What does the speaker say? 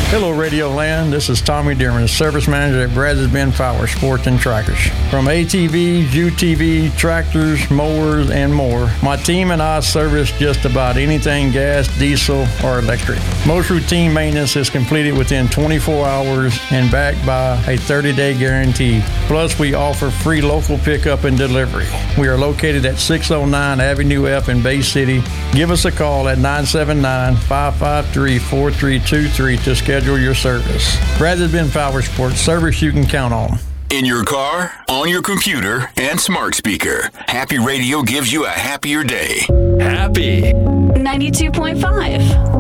Hello, Radio Land. This is Tommy Dearman, Service Manager at Brazos-Benz Power Sports and Trackers. From ATVs, UTV, tractors, mowers, and more, my team and I service just about anything gas, diesel, or electric. Most routine maintenance is completed within 24 hours and backed by a 30-day guarantee. Plus, we offer free local pickup and delivery. We are located at 609 Avenue F in Bay City. Give us a call at 979-553-4323 to schedule your service. Brazos-Benz Power Sports, service you can count on. In your car, on your computer, and smart speaker, Happy Radio gives you a happier day. Happy 92.5.